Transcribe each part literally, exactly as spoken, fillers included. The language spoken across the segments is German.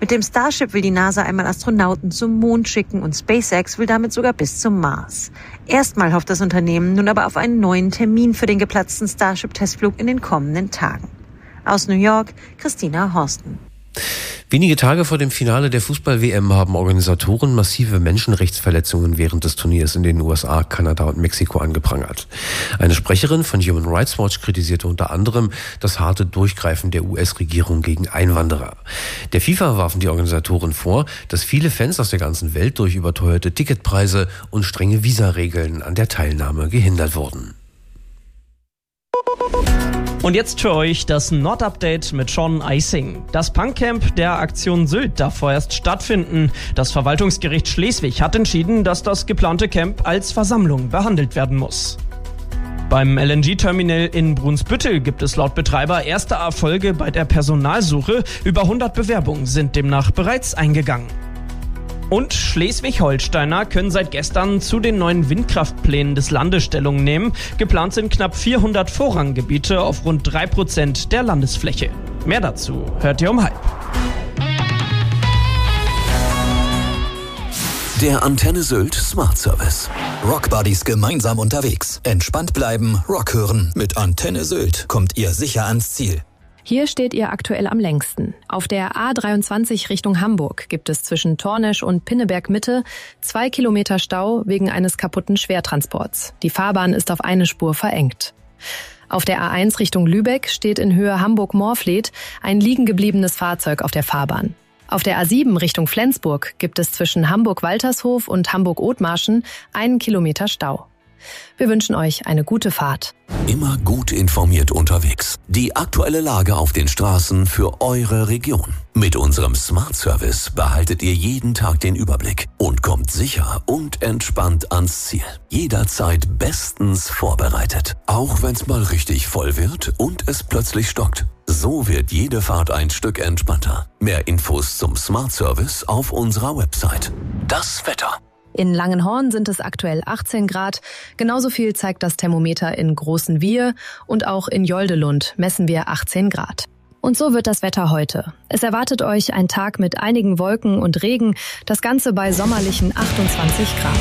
Mit dem Starship will die NASA einmal Astronauten zum Mond schicken und SpaceX will damit sogar bis zum Mars. Erstmal hofft das Unternehmen nun aber auf einen neuen Termin für den geplatzten Starship-Testflug in den kommenden Tagen. Aus New York, Christina Horsten. Wenige Tage vor dem Finale der Fußball-W M haben Organisatoren massive Menschenrechtsverletzungen während des Turniers in den U S A, Kanada und Mexiko angeprangert. Eine Sprecherin von Human Rights Watch kritisierte unter anderem das harte Durchgreifen der U S-Regierung gegen Einwanderer. Der FIFA warfen die Organisatoren vor, dass viele Fans aus der ganzen Welt durch überteuerte Ticketpreise und strenge Visaregeln an der Teilnahme gehindert wurden. Und jetzt für euch das Nord-Update mit Sean Eising. Das Punkcamp der Aktion Sylt darf vorerst stattfinden. Das Verwaltungsgericht Schleswig hat entschieden, dass das geplante Camp als Versammlung behandelt werden muss. Beim L N G-Terminal in Brunsbüttel gibt es laut Betreiber erste Erfolge bei der Personalsuche. Über hundert Bewerbungen sind demnach bereits eingegangen. Und Schleswig-Holsteiner können seit gestern zu den neuen Windkraftplänen des Landes Stellung nehmen. Geplant sind knapp vierhundert Vorranggebiete auf rund drei Prozent der Landesfläche. Mehr dazu hört ihr um halb. Der Antenne Sylt Smart Service. Rockbuddies gemeinsam unterwegs. Entspannt bleiben, Rock hören. Mit Antenne Sylt kommt ihr sicher ans Ziel. Hier steht ihr aktuell am längsten. Auf der A dreiundzwanzig Richtung Hamburg gibt es zwischen Tornesch und Pinneberg Mitte zwei Kilometer Stau wegen eines kaputten Schwertransports. Die Fahrbahn ist auf eine Spur verengt. Auf der A eins Richtung Lübeck steht in Höhe Hamburg-Morfleet ein liegen gebliebenes Fahrzeug auf der Fahrbahn. Auf der A sieben Richtung Flensburg gibt es zwischen Hamburg-Waltershof und Hamburg-Othmarschen einen Kilometer Stau. Wir wünschen euch eine gute Fahrt. Immer gut informiert unterwegs. Die aktuelle Lage auf den Straßen für eure Region. Mit unserem Smart Service behaltet ihr jeden Tag den Überblick und kommt sicher und entspannt ans Ziel. Jederzeit bestens vorbereitet. Auch wenn's mal richtig voll wird und es plötzlich stockt. So wird jede Fahrt ein Stück entspannter. Mehr Infos zum Smart Service auf unserer Website. Das Wetter. In Langenhorn sind es aktuell achtzehn Grad. Genauso viel zeigt das Thermometer in Großen Wir und auch in Joldelund messen wir achtzehn Grad. Und so wird das Wetter heute. Es erwartet euch ein Tag mit einigen Wolken und Regen, das Ganze bei sommerlichen achtundzwanzig Grad.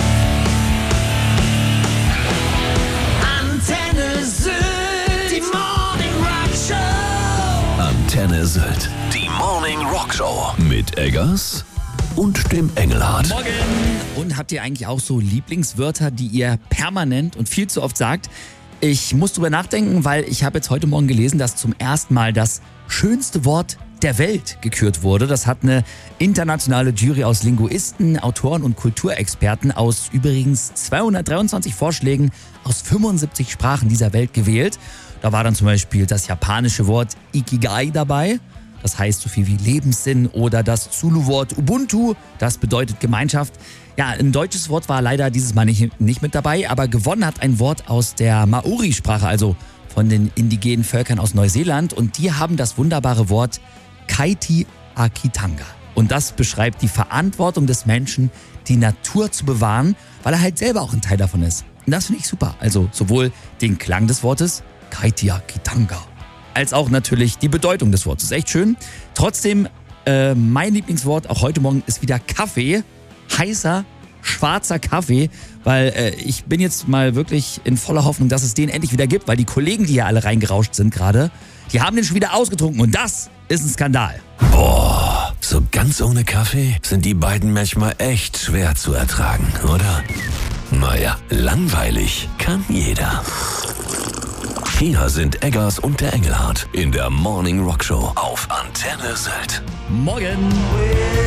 Antenne Sylt, die Morning Rock Show. Antenne Sylt, die Morning Rock Show. Mit Eggers und dem Engelhardt. Morgen! Und habt ihr eigentlich auch so Lieblingswörter, die ihr permanent und viel zu oft sagt? Ich muss drüber nachdenken, weil ich habe jetzt heute Morgen gelesen, dass zum ersten Mal das schönste Wort der Welt gekürt wurde. Das hat eine internationale Jury aus Linguisten, Autoren und Kulturexperten aus übrigens zweihundertdreiundzwanzig Vorschlägen aus fünfundsiebzig Sprachen dieser Welt gewählt. Da war dann zum Beispiel das japanische Wort Ikigai dabei. Das heißt so viel wie Lebenssinn, oder das Zulu-Wort Ubuntu, das bedeutet Gemeinschaft. Ja, ein deutsches Wort war leider dieses Mal nicht, nicht mit dabei, aber gewonnen hat ein Wort aus der Maori-Sprache, also von den indigenen Völkern aus Neuseeland. Und die haben das wunderbare Wort Kaitiakitanga. Und das beschreibt die Verantwortung des Menschen, die Natur zu bewahren, weil er halt selber auch ein Teil davon ist. Und das finde ich super. Also sowohl den Klang des Wortes Kaitiakitanga, als auch natürlich die Bedeutung des Wortes. Echt schön. Trotzdem, äh, mein Lieblingswort auch heute Morgen ist wieder Kaffee. Heißer, schwarzer Kaffee. Weil äh, ich bin jetzt mal wirklich in voller Hoffnung, dass es den endlich wieder gibt. Weil die Kollegen, die hier alle reingerauscht sind gerade, die haben den schon wieder ausgetrunken. Und das ist ein Skandal. Boah, so ganz ohne Kaffee sind die beiden manchmal echt schwer zu ertragen, oder? Naja, langweilig kann jeder. Hier sind Eggers und der Engelhardt in der Morning Rock Show auf Antenne Sylt. Morgen!